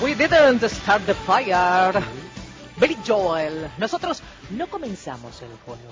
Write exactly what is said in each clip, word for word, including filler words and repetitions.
We didn't start the fire. Billy Joel. Nosotros no comenzamos el fuego.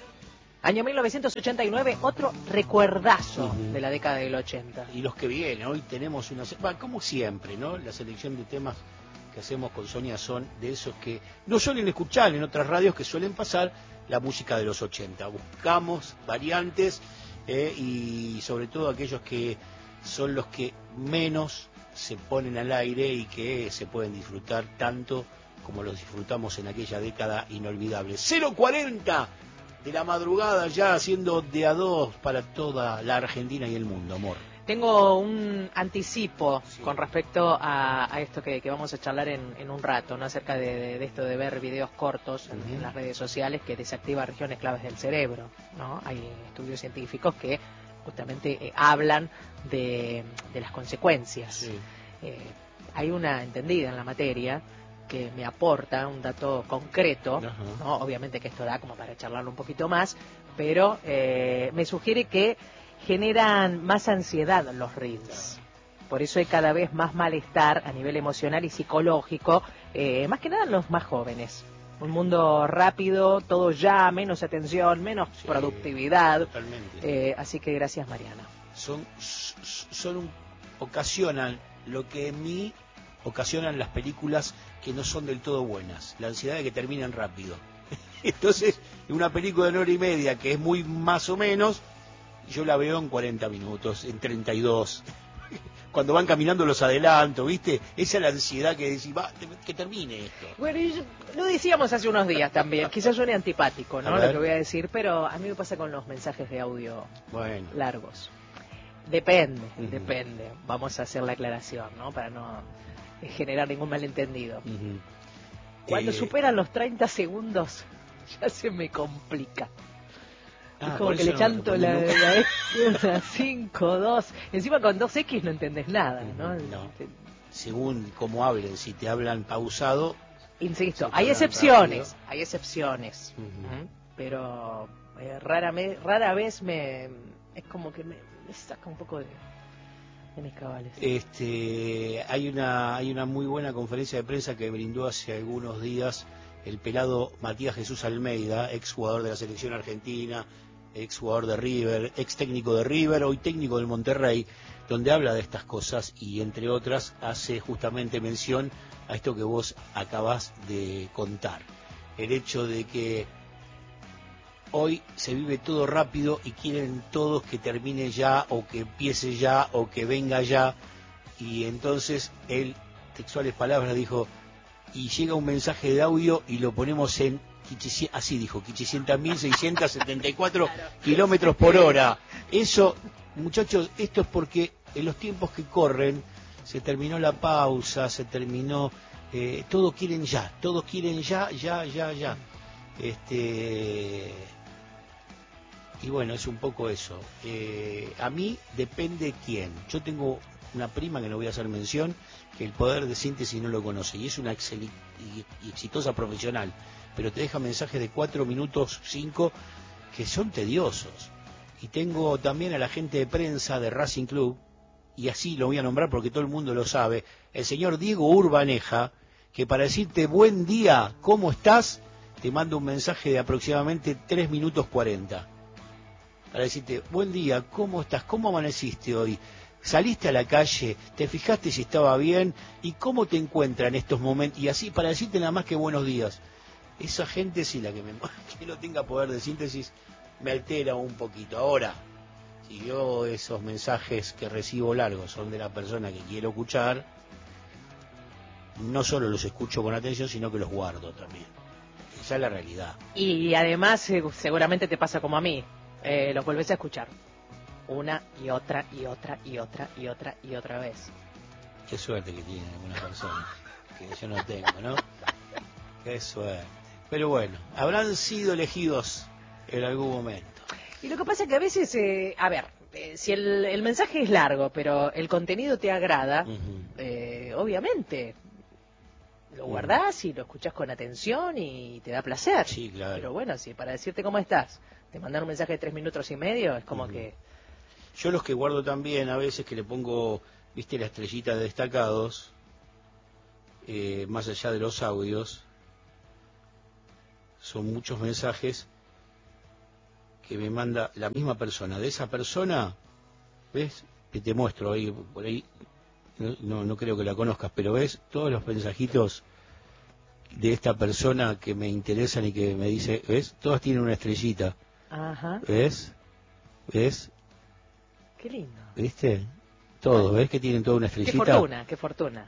Año mil novecientos ochenta y nueve, otro recuerdazo uh-huh. de la década del ochenta. Y los que vienen, hoy tenemos una... Bueno, como siempre, ¿no? La selección de temas que hacemos con Sonia son de esos que no suelen escuchar en otras radios, que suelen pasar la música de los ochenta. Buscamos variantes eh, y sobre todo aquellos que son los que menos se ponen al aire y que se pueden disfrutar tanto como los disfrutamos en aquella década inolvidable. cero cuarenta de la madrugada ya haciendo de a dos para toda la Argentina y el mundo, amor. Tengo un anticipo sí. con respecto a, a esto que, que vamos a charlar en, en un rato, ¿no? Acerca de, de, de esto de ver videos cortos en, uh-huh. en las redes sociales que desactiva regiones claves del cerebro, ¿no? Hay estudios científicos que justamente eh, hablan de, de las consecuencias. Sí. Eh, hay una entendida en la materia que me aporta un dato concreto, ¿no? Obviamente que esto da como para charlarlo un poquito más, pero eh, me sugiere que generan más ansiedad los reels. Por eso hay cada vez más malestar a nivel emocional y psicológico, eh, más que nada en los más jóvenes. Un mundo rápido, todo ya, menos atención, menos sí, productividad. Eh, así que gracias, Mariana. Son, son un, ocasionan lo que en mí ocasionan las películas que no son del todo buenas, la ansiedad de que terminen rápido. Entonces, una película de una hora y media que es muy más o menos, yo la veo en cuarenta minutos, en treinta y dos. Cuando van caminando los adelanto, ¿viste? Esa es la ansiedad que decís, va, que termine esto. Bueno, y lo decíamos hace unos días también, quizás suene antipático, ¿no? Lo que voy a decir, pero a mí me pasa con los mensajes de audio bueno. largos. Depende, uh-huh. depende. Vamos a hacer la aclaración, ¿no? Para no generar ningún malentendido. Uh-huh. Cuando eh... superan los treinta segundos, ya se me complica. Ah, es como que le chanto no la, la X, una, cinco, dos. Encima con dos X no entendés nada, ¿no? No. Según cómo hablen, si te hablan pausado. Insisto, si hay excepciones, rápido. hay excepciones. Uh-huh. Pero eh, rara, me, rara vez me. Es como que me, me saca un poco de. de mis cabales. Este, hay una, hay una muy buena conferencia de prensa que brindó hace algunos días el pelado Matías Jesús Almeida, ex jugador de la selección argentina, ex jugador de River, ex técnico de River, hoy técnico del Monterrey, donde habla de estas cosas y entre otras hace justamente mención a esto que vos acabás de contar, el hecho de que hoy se vive todo rápido y quieren todos que termine ya o que empiece ya o que venga ya, y entonces él, textuales palabras, dijo, y llega un mensaje de audio y lo ponemos en, así dijo, quinientos mil seiscientos setenta y cuatro claro. kilómetros por hora. Eso, muchachos, esto es porque en los tiempos que corren se terminó la pausa, se terminó, eh, todos quieren ya, todos quieren ya, ya, ya, ya. Este... Y bueno, es un poco eso. Eh, a mí depende quién. Yo tengo una prima, que no voy a hacer mención, que el poder de síntesis no lo conoce, y es una excel- y, y exitosa profesional, pero te deja mensajes de cuatro minutos, cinco, que son tediosos. Y tengo también a la gente de prensa de Racing Club, y así lo voy a nombrar porque todo el mundo lo sabe, el señor Diego Urbaneja, que para decirte buen día, ¿cómo estás?, te manda un mensaje de aproximadamente tres minutos cuarenta. Para decirte, buen día, ¿cómo estás? ¿Cómo amaneciste hoy? ¿Saliste a la calle? ¿Te fijaste si estaba bien? ¿Y cómo te encuentras en estos momentos? Y así, para decirte nada más que buenos días. Esa gente, sí, la que, me, que no tenga poder de síntesis, me altera un poquito. Ahora, si yo esos mensajes que recibo largos son de la persona que quiero escuchar, no solo los escucho con atención, sino que los guardo también. Esa es la realidad. Y además, seguramente te pasa como a mí. Eh, los volvés a escuchar una y otra y otra y otra y otra y otra vez. Qué suerte que tienen algunas personas que yo no tengo, ¿no? Qué suerte. Pero bueno, habrán sido elegidos en algún momento. Y lo que pasa es que a veces, eh, a ver, eh, si el, el mensaje es largo, pero el contenido te agrada, uh-huh. eh, obviamente lo guardás uh-huh. y lo escuchás con atención y te da placer. Sí, claro. Pero bueno, si para decirte cómo estás te mandan un mensaje de tres minutos y medio, es como uh-huh. que... Yo los que guardo también, a veces que le pongo, viste, la estrellita de destacados, eh, más allá de los audios, son muchos mensajes que me manda la misma persona. De esa persona, ¿ves? Que te muestro ahí, por ahí, no, no creo que la conozcas, pero ves todos los mensajitos de esta persona que me interesan y que me dice, ¿ves? Todas tienen una estrellita. Ajá. ¿Ves? ¿Ves? Qué lindo. ¿Viste? Todos, ¿ves que tienen toda una estrellita? Qué fortuna, qué fortuna.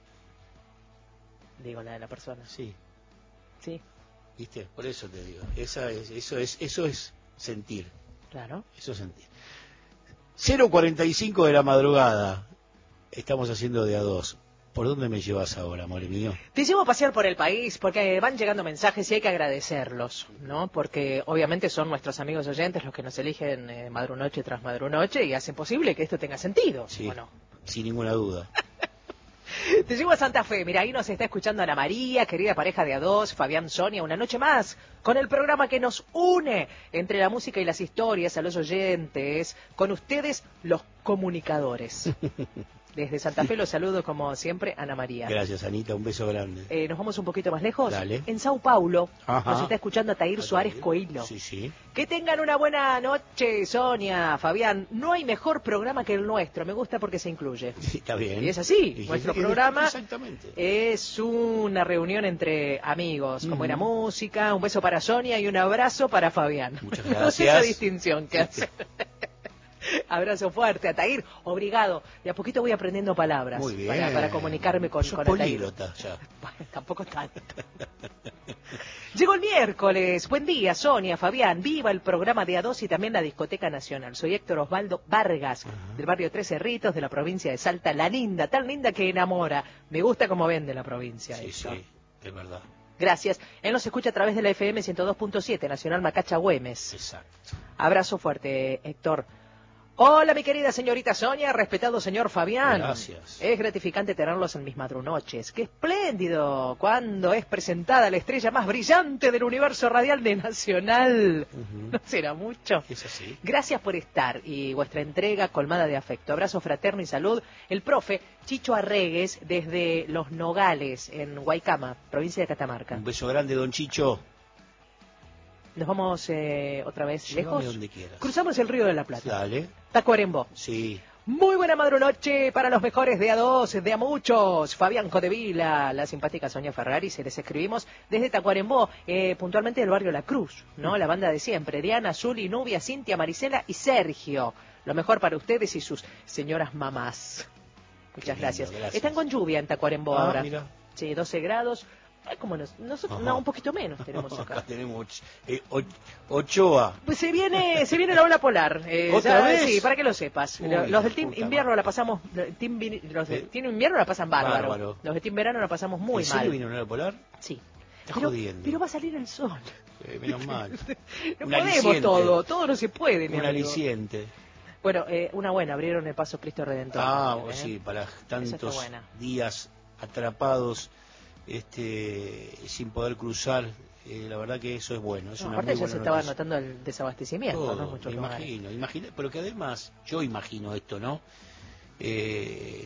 Digo, la de la persona. Sí. Sí. ¿Viste? Por eso te digo. Esa es, eso es, eso es sentir. Claro. Eso es sentir. cero cuarenta y cinco de la madrugada. Estamos haciendo de a dos. ¿Por dónde me llevas ahora, amor mío? Te llevo a pasear por el país porque van llegando mensajes y hay que agradecerlos, ¿no? Porque obviamente son nuestros amigos oyentes los que nos eligen eh, madrunoche tras madrunoche y hacen posible que esto tenga sentido, Sí, ¿o no? sin ninguna duda. Te llevo a Santa Fe, mira, ahí nos está escuchando Ana María, querida pareja de a dos, Fabián, Sonia, una noche más, con el programa que nos une entre la música y las historias a los oyentes, con ustedes los comunicadores. Desde Santa Fe los saludo como siempre, Ana María. Gracias, Anita, un beso grande. Eh, ¿Nos vamos un poquito más lejos? Dale. En Sao Paulo. Ajá. Nos está escuchando Atair Suárez Coelho. Sí, sí. Que tengan una buena noche, Sonia, Fabián. No hay mejor programa que el nuestro. Me gusta porque se incluye. Sí, está bien. Y es así. Y Nuestro es, es, programa exactamente. es una reunión entre amigos, como Uh-huh. era música. Un beso para Sonia y un abrazo para Fabián. Muchas No sé gracias. esa distinción que hace. Abrazo fuerte, Atair, obrigado. De a poquito voy aprendiendo palabras. Muy bien. Para, para comunicarme con, Sos con Atair. políglota ya. Bueno, tampoco tanto. Llegó el miércoles. Buen día, Sonia, Fabián. Viva el programa de A dos y también la Discoteca Nacional. Soy Héctor Osvaldo Vargas, uh-huh. del barrio Tres Cerritos, de la provincia de Salta. La linda, tan linda que enamora. Me gusta cómo vende la provincia. Sí, Héctor. sí, es verdad. Gracias. Él nos escucha a través de la F M ciento dos punto siete, Nacional Macacha Güemes. Exacto. Abrazo fuerte, Héctor. Hola, mi querida señorita Sonia, respetado señor Fabián. Gracias. Es gratificante tenerlos en mis madrunoches. ¡Qué espléndido! Cuando es presentada la estrella más brillante del universo radial de Nacional. Uh-huh. ¿No será mucho? Es así. Gracias por estar y vuestra entrega colmada de afecto. Abrazo fraterno y salud. El profe Chicho Arregues desde Los Nogales, en Guaycama, provincia de Catamarca. Un beso grande, don Chicho. Nos vamos eh, otra vez Llévame lejos. donde quieras. Cruzamos el Río de la Plata. Dale. Tacuarembó. Sí. Muy buena madrunoche para los mejores de A dos, de a muchos. Fabián Codevila, la simpática Sonia Ferrari, se les escribimos desde Tacuarembó, eh, puntualmente del barrio La Cruz, ¿no? La banda de siempre. Diana, Zuli, Nubia, Cintia, Marisela y Sergio. Lo mejor para ustedes y sus señoras mamás. Muchas lindo, gracias. gracias. Están con lluvia en Tacuarembó ah, ahora. Mira. Sí, doce grados. Ay, como nos, nosotros, no, un poquito menos tenemos acá. Acá tenemos eh, o, Ochoa. Pues se viene, se viene la ola polar. Eh, ¿Otra ya, vez? Sí, para que lo sepas. Uy, los del team invierno madre. la pasamos, team, los de ¿Eh? team invierno la pasan bárbaro. Bárbaro. Los de team verano la pasamos muy ¿En mal. serio vino una ola polar? Sí. Está Pero, jodiendo. pero va a salir el sol. Eh, menos mal. no Un podemos aliciente. todo, todo no se puede, mi Un amigo. aliciente. Bueno, eh, una buena, abrieron el paso Cristo Redentor. Ah, también, ¿eh? sí, para tantos buena. días atrapados, este, sin poder cruzar, eh, la verdad que eso es bueno. Es No, una aparte muy ya buena se estaba noticia. notando el desabastecimiento, Todo, ¿no? En muchos me lugares. imagino, imagino, pero que además, yo imagino esto, ¿no? Eh,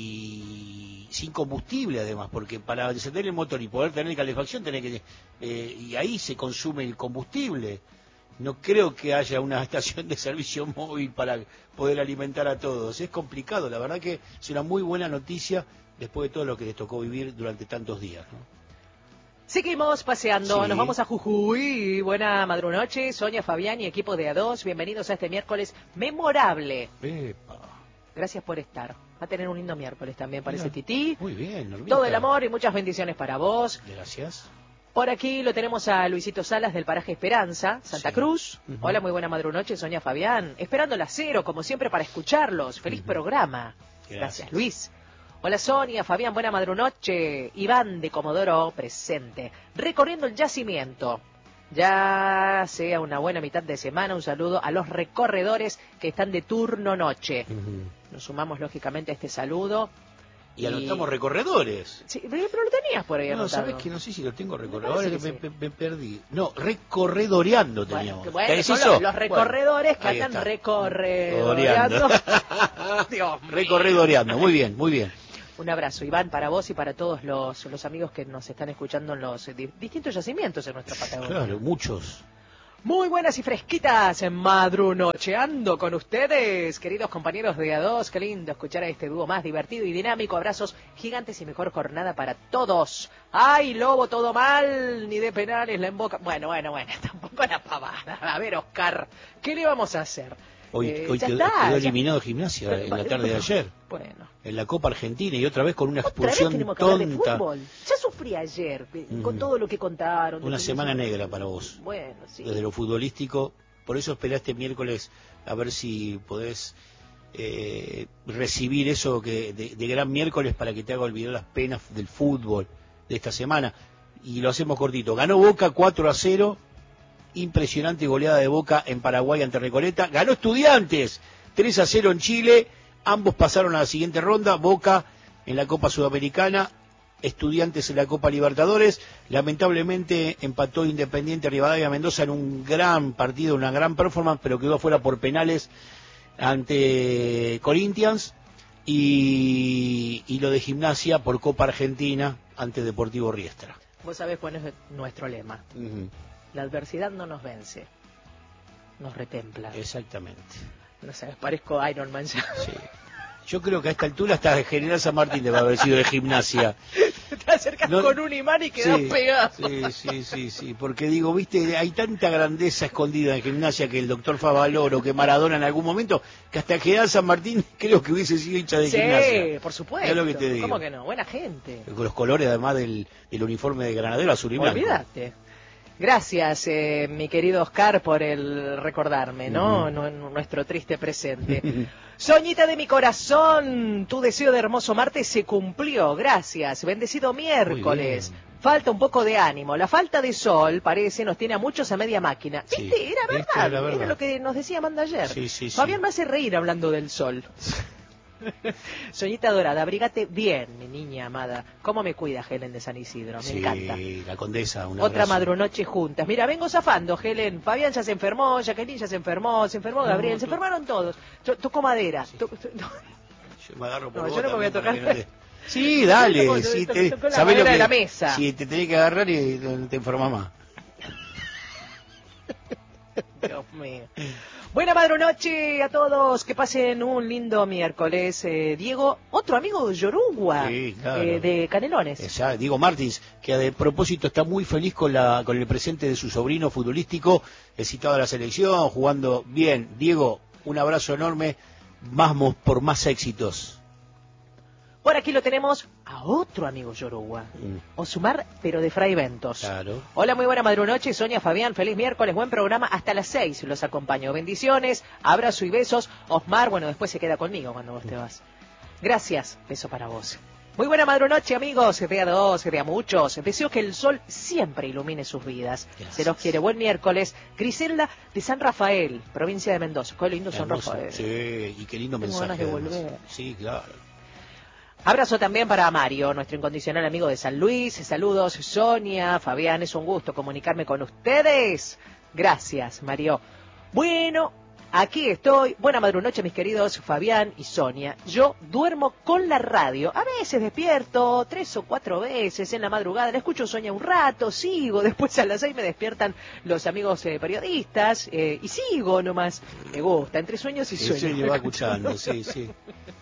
si sin combustible además, porque para encender el motor y poder tener calefacción tenés que eh, y ahí se consume el combustible. No creo que haya una estación de servicio móvil para poder alimentar a todos. Es complicado, la verdad que es una muy buena noticia después de todo lo que les tocó vivir durante tantos días, ¿no? Seguimos paseando, Sí. nos vamos a Jujuy. Buena madrunoche, Sonia, Fabián y equipo de A dos. Bienvenidos a este miércoles memorable. Epa. Gracias por estar. Va a tener un lindo miércoles también, parece Mira, Tití. Muy bien, Normita. Todo el amor y muchas bendiciones para vos. Gracias. Por aquí lo tenemos a Luisito Salas del paraje Esperanza, Santa Sí. Cruz. Uh-huh. Hola, muy buena madrunoche, Sonia, Fabián. Esperando la cero, como siempre, para escucharlos. Feliz Uh-huh. programa. Gracias. Gracias, Luis. Hola, Sonia, Fabián, buena madrunoche. Iván de Comodoro, presente. Recorriendo el yacimiento. Ya sea una buena mitad de semana, un saludo a los recorredores que están de turno noche. Uh-huh. Nos sumamos lógicamente a este saludo. Y anotamos recorredores. Sí, pero lo tenías por ahí No, anotado. sabes que no sé si lo tengo Me recorredor, parece ahora que que me, sí. me- me perdí. No, recorredoreando Bueno, teníamos. que bueno, ¿Qué es son eso? los, los recorredores Bueno, que ahí andan está. recorredoreando. Dios mío. Recorredoreando, muy bien, muy bien. Un abrazo, Iván, para vos y para todos los, los amigos que nos están escuchando en los di- distintos yacimientos en nuestra Patagonia. Claro, muchos. Muy buenas y fresquitas en Madrunocheando con ustedes, queridos compañeros de A dos. Qué lindo escuchar a este dúo más divertido y dinámico. Abrazos gigantes y mejor jornada para todos. ¡Ay, Lobo, todo mal! Ni de penales la emboca. Bueno, bueno, bueno, tampoco la pavada. A ver, Oscar, ¿qué le vamos a hacer? Hoy, Eh, hoy ya quedó, está, quedó ya- eliminado de Gimnasia Pero, en la tarde de ayer. Bueno. En la Copa Argentina y otra vez con una Otra vez expulsión tenemos que hablar de tonta. fútbol. Ya sufrí ayer eh, Mm. con todo lo que contaron. de Una que semana no- negra para vos. Bueno, sí. Desde lo futbolístico. Por eso esperá este miércoles a ver si podés eh, recibir eso que de, de gran miércoles para que te haga olvidar las penas del fútbol de esta semana. Y lo hacemos cortito. Ganó Boca cuatro a cero. Impresionante goleada de Boca en Paraguay ante Recoleta. Ganó Estudiantes tres a cero en Chile. Ambos pasaron a la siguiente ronda. Boca en la Copa Sudamericana, Estudiantes en la Copa Libertadores. Lamentablemente empató Independiente Rivadavia Mendoza en un gran partido, una gran performance, pero quedó afuera por penales ante Corinthians. Y, y lo de Gimnasia por Copa Argentina ante Deportivo Riestra. Vos sabés cuál es nuestro lema. Uh-huh. La adversidad no nos vence, nos retempla. Exactamente. No sé, parezco Iron Man ya. Sí. Yo creo que a esta altura hasta General San Martín debe haber sido de Gimnasia. Te acercas No, con un imán y quedás sí, pegado. Sí, sí, sí, sí, porque digo, viste, hay tanta grandeza escondida en Gimnasia que el doctor Favaloro, que Maradona en algún momento, que hasta General San Martín creo que hubiese sido hincha de Sí, Gimnasia. por supuesto. Es lo que te digo. ¿Cómo que no? Buena gente. Con los colores además del, del uniforme de Granadero azul y blanco. Olvídate. Gracias, eh, mi querido Oscar, por el recordarme, ¿no? Uh-huh. Nu- nuestro triste presente. Soñita de mi corazón, tu deseo de hermoso martes se cumplió. Gracias. Bendecido miércoles. Falta un poco de ánimo. La falta de sol, parece, nos tiene a muchos a media máquina. Sí, ¿Viste? Era verdad. ¿viste? Era Era, verdad. lo que nos decía Amanda ayer. Sí, sí, sí. Fabián me hace reír hablando del sol. Soñita dorada, abrígate bien, mi niña amada. ¿Cómo me cuida Helen de San Isidro? Me Sí, encanta. la condesa, un Otra abrazo. madrunoche juntas. Mira, vengo zafando, Helen. Fabián ya se enfermó, Jacqueline ya se enfermó, se enfermó Gabriel, No, se tú- enfermaron todos. To- Toco madera. Sí. To- to- no. Yo me agarro por No, vos yo no me voy a también para tocar. que no te- Sí, dale. Yo toco- sí, to- te, toco la ¿sabés lo madera que, de la mesa. Sí, te tenés que agarrar y te enfermas más. Dios mío. Buena madrunoche a todos, que pasen un lindo miércoles. Eh, Diego, otro amigo de Yoruba, Sí, claro. eh, de Canelones. Esa, Diego Martins, que de propósito está muy feliz con la con el presente de su sobrino futbolístico, el citado a la selección, jugando bien. Diego, un abrazo enorme, vamos por más éxitos. Por aquí lo tenemos a otro amigo Yoruba, Mm. Osumar, pero de Fray Ventos. Claro. Hola, muy buena madrunoche, Sonia, Fabián, feliz miércoles, buen programa, hasta las seis los acompaño. Bendiciones, abrazo y besos. Osmar, bueno, después se queda conmigo cuando vos te vas. Gracias, beso para vos. Muy buena madrunoche, amigos, de a dos, de a muchos. Deseo que el sol siempre ilumine sus vidas. Gracias. Se los quiere. Buen miércoles. Griselda de San Rafael, provincia de Mendoza. Qué lindo San Hermoso. Rafael. Sí, y qué lindo Tengo mensaje. ganas de además. volver. Sí, claro. Abrazo también para Mario, nuestro incondicional amigo de San Luis. Saludos, Sonia, Fabián, es un gusto comunicarme con ustedes. Gracias, Mario. Bueno, aquí estoy. Buena madrunoche, mis queridos Fabián y Sonia. Yo duermo con la radio. A veces despierto tres o cuatro veces en la madrugada. La escucho Sonia un rato, sigo. Después a las seis me despiertan los amigos eh, periodistas eh, y sigo nomás. Me gusta, entre sueños y El sueños. sueño va escuchando, sí, sí.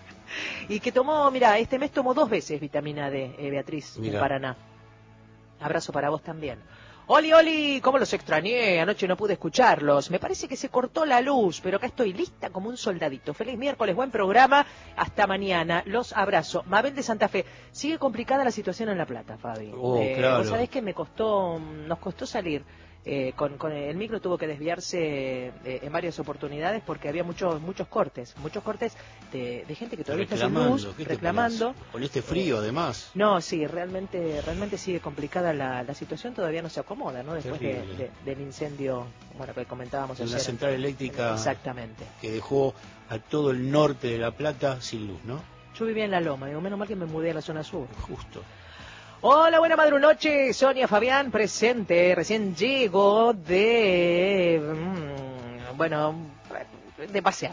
Y que tomó, mira, este mes tomó dos veces vitamina D, eh, Beatriz, en Mirá. Paraná. Abrazo para vos también. Oli, Oli, cómo los extrañé, anoche no pude escucharlos. Me parece que se cortó la luz, pero acá estoy lista como un soldadito. Feliz miércoles, buen programa, hasta mañana. Los abrazo. Mabel de Santa Fe. Sigue complicada la situación en La Plata, Fabi. Oh, Eh, claro. Vos sabés que me costó, nos costó salir. Eh, con, con el micro tuvo que desviarse eh, en varias oportunidades porque había muchos muchos cortes, muchos cortes de, de gente que todavía está sin luz, ¿qué te reclamando. parece? Con este frío, además. No, sí, realmente realmente sigue complicada la, la situación, todavía no se acomoda, ¿no? Después de, Terrible. de- del incendio, bueno, que comentábamos De una ayer. central eléctrica Exactamente. que dejó a todo el norte de La Plata sin luz, ¿no? Yo vivía en La Loma, digo, menos mal que me mudé a la zona sur. Justo. Hola, buena madrunoche, Sonia, Fabián, presente. Recién llego de, mm, bueno, de pasear.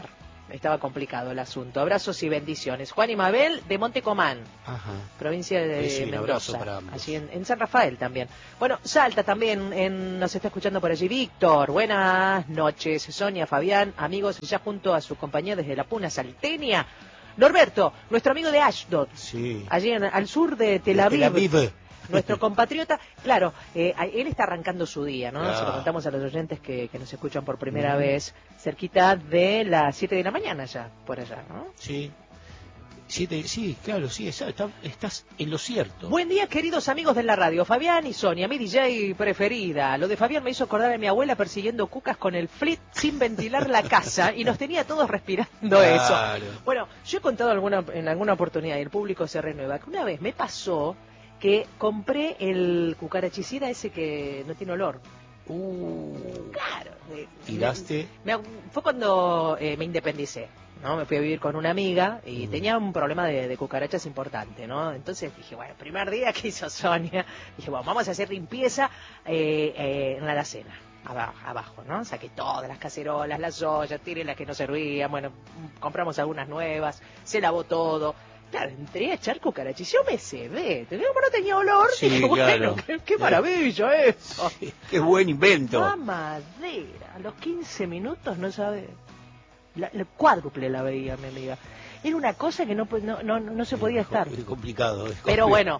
estaba complicado el asunto. Abrazos y bendiciones. Juan y Mabel de Montecomán, Ajá. provincia de sí, Mendoza, allí en, en San Rafael también. Bueno, Salta también, en, nos está escuchando por allí Víctor. Buenas noches, Sonia, Fabián, amigos, ya junto a su compañía desde la Puna Salteña. Norberto, nuestro amigo de Ashdod, sí. allí en, al sur de Tel Aviv. De Tel Aviv. Nuestro compatriota, claro, eh, él está arrancando su día, ¿no? Claro. Se lo contamos a los oyentes que, que nos escuchan por primera mm. vez, cerquita de las siete de la mañana ya, por allá, ¿no? Sí. Siete, sí, claro, sí, está, está, estás en lo cierto. Buen día, queridos amigos de la radio, Fabián y Sonia, mi D J preferida. Lo de Fabián me hizo acordar a mi abuela persiguiendo cucas con el flit sin ventilar la casa y nos tenía todos respirando claro. eso. Bueno, yo he contado alguna, en alguna oportunidad y el público se renueva que una vez me pasó que compré el cucarachicida ese que no tiene olor. Uh, claro. Eh, ¿Tiraste? Me, me, fue cuando eh, me independicé, ¿no? Me fui a vivir con una amiga y mm. tenía un problema de, de cucarachas importante, ¿no? Entonces dije, bueno, el primer día que hizo Sonia, dije, bueno, vamos a hacer limpieza eh, eh, en la alacena. Abajo, abajo, ¿no? Saqué todas las cacerolas, las ollas, tiré las que no servían, bueno, compramos algunas nuevas, se lavó todo. Claro, entré a echar cucarachis, yo me cebé, como no tenía olor, sí, dije, claro. bueno, qué, qué maravilla eso. Sí, qué buen invento. Mamadera, a los quince minutos no sabe, la, la cuádruple la veía mi amiga. Era una cosa que no, no, no, no se podía es, estar. Es complicado. Es Pero bueno.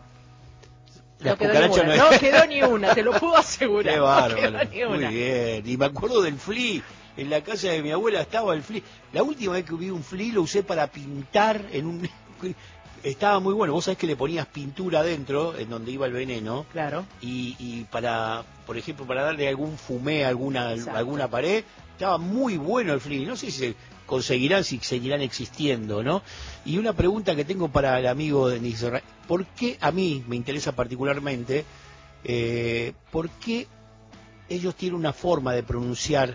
Las no quedó ni una, no, es... no quedó ni una, te lo puedo asegurar. Qué bárbaro, no quedó ni una. Muy bien, y me acuerdo del flea, en la casa de mi abuela estaba el flea. La última vez que vi un flea lo usé para pintar en un... Estaba muy bueno, vos sabés que le ponías pintura adentro, en donde iba el veneno. Claro. Y, y para, por ejemplo, para darle algún fumé a alguna, alguna pared, estaba muy bueno el flea. No sé si se conseguirán, si seguirán existiendo, ¿no? Y una pregunta que tengo para el amigo de Nisra, ¿por qué a mí me interesa particularmente, eh, por qué ellos tienen una forma de pronunciar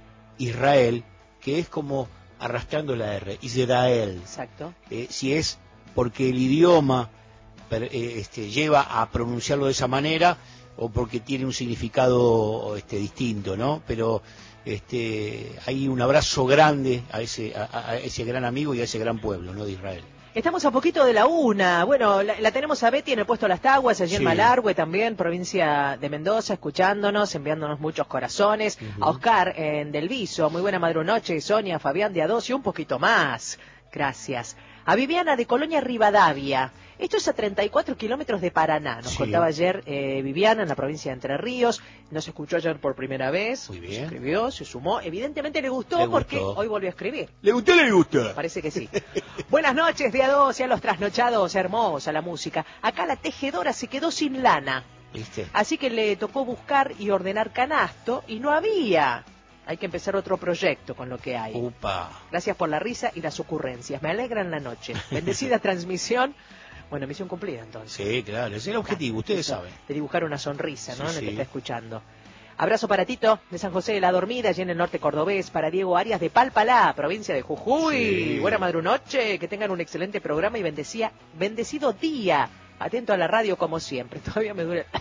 Israel que es como arrastrando la R, Israel? Exacto. Eh, si es porque el idioma eh, este, lleva a pronunciarlo de esa manera o porque tiene un significado este, distinto, ¿no? Pero este, hay un abrazo grande a ese, a, a ese gran amigo y a ese gran pueblo, ¿no? De Israel. Estamos a poquito de la una. Bueno, la, la tenemos a Betty en el puesto Las Taguas, allí sí. en Malargüe también, provincia de Mendoza, escuchándonos, enviándonos muchos corazones. Uh-huh. A Oscar en Del Viso, muy buena madrunoche, Sonia, Fabián de A dos y un poquito más. Gracias. A Viviana de Colonia Rivadavia. Esto es a treinta y cuatro kilómetros de Paraná. Nos sí. contaba ayer eh, Viviana en la provincia de Entre Ríos. Nos escuchó ayer por primera vez. Muy bien. Se escribió, se sumó. Evidentemente le gustó, le porque gustó. hoy volvió a escribir. ¿Le gustó o le gusta? Parece que sí. Buenas noches, día dos, y a los trasnochados. Hermosa la música. Acá la tejedora se quedó sin lana. ¿Viste? Así que le tocó buscar y ordenar canasto y no había. Hay que empezar otro proyecto con lo que hay. Upa. Gracias por la risa y las ocurrencias. Me alegran la noche. Bendecida transmisión. Bueno, misión cumplida entonces. Sí, claro, ese es el objetivo, ustedes Eso, saben. De dibujar una sonrisa, ¿no? Sí, en el sí. que está escuchando. Abrazo para Tito, de San José de la Dormida, allí en el norte cordobés. Para Diego Arias de Palpalá, provincia de Jujuy. Sí. Buena madrunoche, que tengan un excelente programa y bendecía, bendecido día. Atento a la radio como siempre. Todavía me duele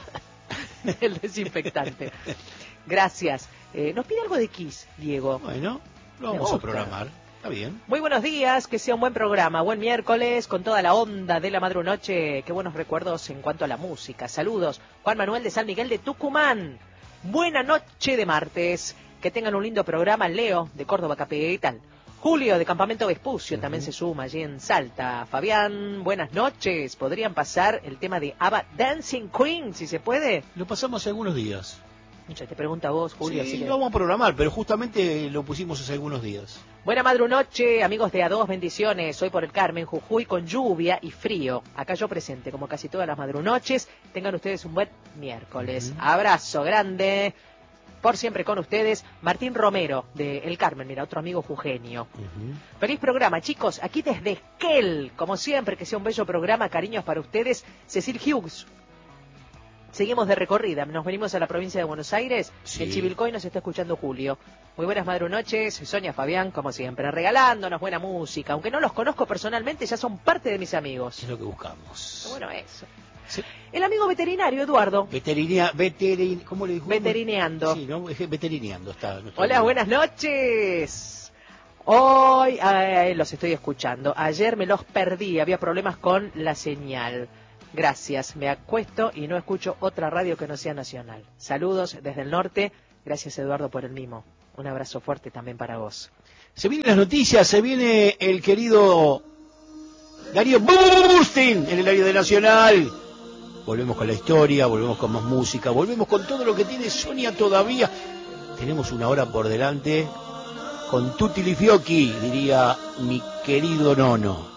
el desinfectante. Gracias. Eh, nos pide algo de Kiss, Diego. Bueno, lo vamos a programar. Está bien. Muy buenos días, que sea un buen programa. Buen miércoles, con toda la onda de la madrunoche. Qué buenos recuerdos en cuanto a la música. Saludos. Juan Manuel de San Miguel de Tucumán. Buena noche de martes. Que tengan un lindo programa. Leo, de Córdoba Capital. Julio, de Campamento Vespucio, uh-huh. también se suma allí en Salta. Fabián, buenas noches. ¿Podrían pasar el tema de ABBA Dancing Queen, si se puede? Lo pasamos hace algunos días. Te pregunta vos, Julio. Sí, así que... lo vamos a programar, pero justamente lo pusimos hace algunos días. Buena madrunoche, amigos de A dos, bendiciones. Hoy por el Carmen, Jujuy, con lluvia y frío. Acá yo presente, como casi todas las madrunoches. Tengan ustedes un buen miércoles. Uh-huh. Abrazo grande. Por siempre con ustedes, Martín Romero, de El Carmen, mira, otro amigo jujeño. Uh-huh. Feliz programa, chicos. Aquí desde Esquel, como siempre, que sea un bello programa. Cariños para ustedes, Cecil Hughes. Seguimos de recorrida, nos venimos a la provincia de Buenos Aires, sí. En Chivilcoy nos está escuchando Julio. Muy buenas madrunoches, Sonia, Fabián, como siempre, regalándonos buena música. Aunque no los conozco personalmente, ya son parte de mis amigos. Es lo que buscamos. Bueno, eso. Sí. El amigo veterinario, Eduardo. Veterinea, veterin, ¿cómo le dijo? Veterineando. Sí, ¿no? Veterineando está. Hola, buenas noches. Hoy eh, los estoy escuchando. Ayer me los perdí, había problemas con la señal. Gracias, me acuesto y no escucho otra radio que no sea nacional. Saludos desde el norte. Gracias, Eduardo, por el mimo. Un abrazo fuerte también para vos. Se vienen las noticias, se viene el querido Darío Bustin en el área de Nacional. Volvemos con la historia, volvemos con más música, volvemos con todo lo que tiene Sonia todavía. Tenemos una hora por delante con tutti li fiocchi, diría mi querido Nono.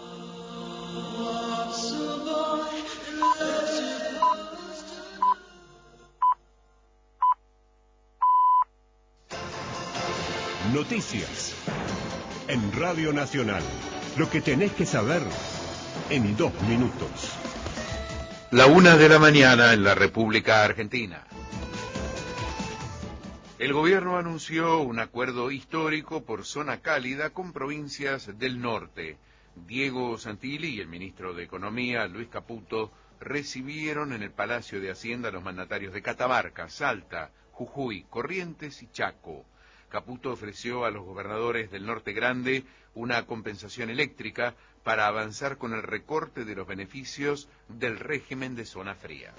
Noticias en Radio Nacional. Lo que tenés que saber en dos minutos. La una de la mañana en la República Argentina. El gobierno anunció un acuerdo histórico por zona cálida con provincias del norte. Diego Santilli y el ministro de Economía, Luis Caputo, recibieron en el Palacio de Hacienda a los mandatarios de Catamarca, Salta, Jujuy, Corrientes y Chaco. Caputo ofreció a los gobernadores del Norte Grande una compensación eléctrica para avanzar con el recorte de los beneficios del régimen de zona fría.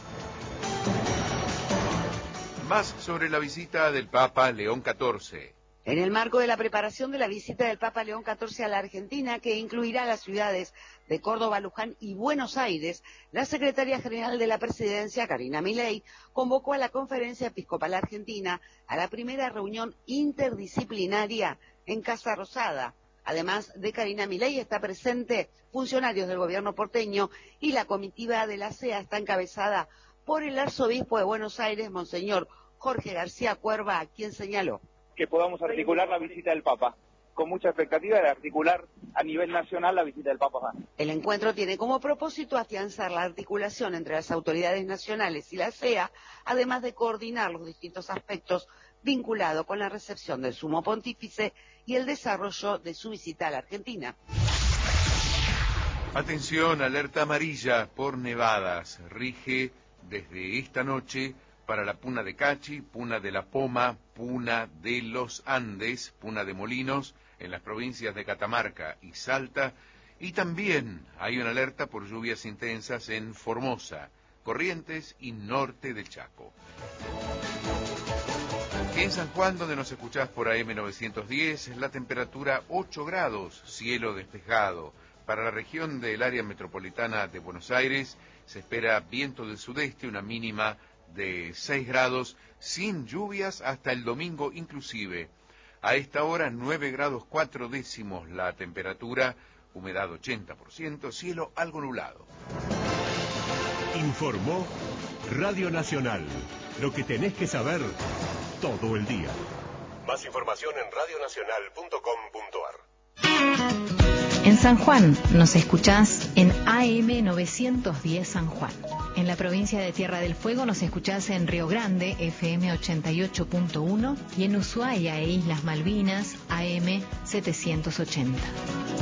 Más sobre la visita del Papa León catorce. En el marco de la preparación de la visita del Papa León catorce a la Argentina, que incluirá las ciudades de Córdoba, Luján y Buenos Aires, la secretaria general de la Presidencia, Karina Milei, convocó a la Conferencia Episcopal Argentina a la primera reunión interdisciplinaria en Casa Rosada. Además de Karina Milei, está presente funcionarios del gobierno porteño y la comitiva de la C E A está encabezada por el arzobispo de Buenos Aires, Monseñor Jorge García Cuerva, a quien señaló que podamos articular la visita del Papa, con mucha expectativa de articular a nivel nacional la visita del Papa. El encuentro tiene como propósito afianzar la articulación entre las autoridades nacionales y la C E A, además de coordinar los distintos aspectos vinculados con la recepción del Sumo Pontífice y el desarrollo de su visita a la Argentina. Atención, alerta amarilla por nevadas. Rige desde esta noche para la Puna de Cachi, Puna de la Poma, Puna de los Andes, Puna de Molinos, en las provincias de Catamarca y Salta, y también hay una alerta por lluvias intensas en Formosa, Corrientes y norte del Chaco. En San Juan, donde nos escuchás por A M novecientos diez, la temperatura ocho grados, cielo despejado. Para la región del área metropolitana de Buenos Aires se espera viento del sudeste, una mínima de seis grados, sin lluvias hasta el domingo inclusive. A esta hora nueve grados cuatro décimos la temperatura, humedad ochenta por ciento, cielo algo nublado. Informó Radio Nacional. Lo que tenés que saber todo el día. Más información en radio nacional punto com punto ar. En San Juan nos escuchás en A M novecientos diez San Juan. En la provincia de Tierra del Fuego nos escuchás en Río Grande, F M ochenta y ocho punto uno, y en Ushuaia e Islas Malvinas, A M setecientos ochenta.